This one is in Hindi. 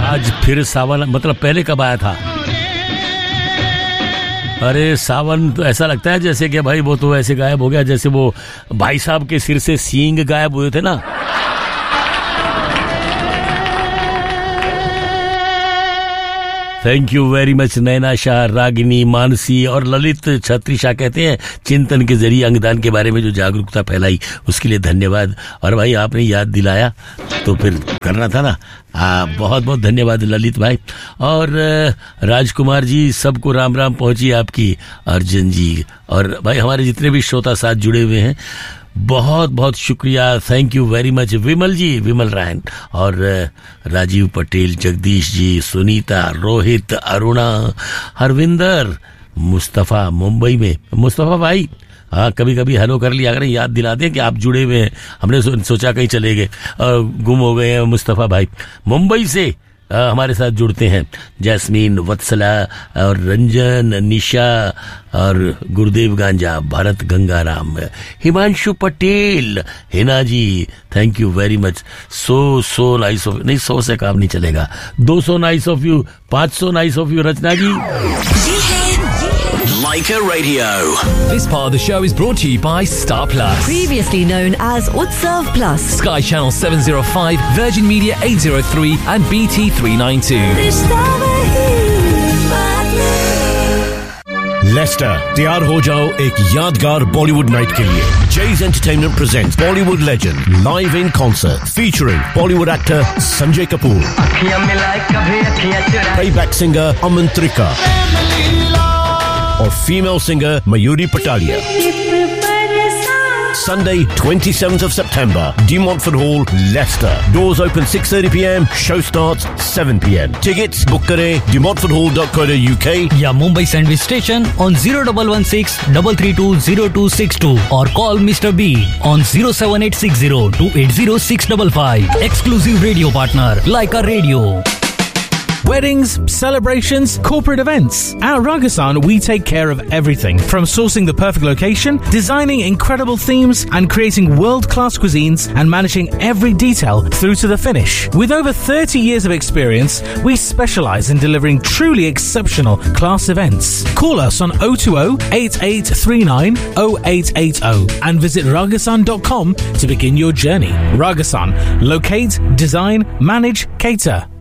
आज फिर सावन, मतलब पहले कब आया था? अरे सावन तो ऐसा लगता है जैसे कि भाई वो तो ऐसे गायब हो गया जैसे वो भाई साहब के सिर से सींग गायब हुए थे ना। थैंक यू वेरी मच नैना शाह, रागिनी, मानसी और ललित छत्री शाह कहते हैं चिंतन के जरिए अंगदान के बारे में जो जागरूकता फैलाई उसके लिए धन्यवाद। और भाई आपने याद दिलाया तो फिर करना था ना। बहुत बहुत धन्यवाद ललित भाई। और राजकुमार जी, सबको राम राम पहुंची आपकी। अर्जुन जी और भाई हमारे जितने भी श्रोता साथ जुड़े हुए हैं बहुत बहुत शुक्रिया, thank you very much. Vimal ji, Vimal Ryan और राजीव पटेल, जगदीश जी, सुनीता, रोहित, अरुणा, हरविंदर, मुस्तफ़ा मुंबई में। मुस्तफ़ा भाई हाँ कभी कभी हेलो कर लिया करें, याद दिला दें कि आप जुड़े हुए हैं। हमने सोचा कहीं चले गए और गुम हो गए हैं। मुस्तफ़ा भाई मुंबई से हमारे साथ जुड़ते हैं। जैस्मीन, वत्सला और रंजन, निशा और गुरुदेव गांजा, भरत गंगाराम, हिमांशु पटेल, हिना जी, thank you very much. So nice of, नहीं 100 से काम नहीं चलेगा, 200 nice of you, 500 nice of you. Rachna ji, Leica Radio. This part of the show is brought to you by Star Plus. Previously known as Utsav Plus. Sky Channel 705, Virgin Media 803 and BT 392. Lester, तैयार हो जाओ एक यादगार बॉलीवुड नाइट के लिए। Jay's Entertainment presents Bollywood Legend live in concert featuring Bollywood actor Sanjay Kapoor, playback singer Aman Trika और female singer Mayuri Patalia. Sunday, 27th of September, De Montfort Hall, Leicester. Doors open 6:30 p.m. Show starts 7 p.m. Tickets book kare demontforthall.co.uk या Mumbai sandwich station on 0116 332 0262 or call Mr. B on 07860 280 655. Exclusive radio partner Leica Radio. Weddings, celebrations, corporate events. At Ragasan, we take care of everything from sourcing the perfect location, designing incredible themes, and creating world-class cuisines and managing every detail through to the finish. With over 30 years of experience, we specialize in delivering truly exceptional class events. Call us on 020-8839 0880 and visit ragasan.com to begin your journey. Ragasan, locate, design, manage, cater.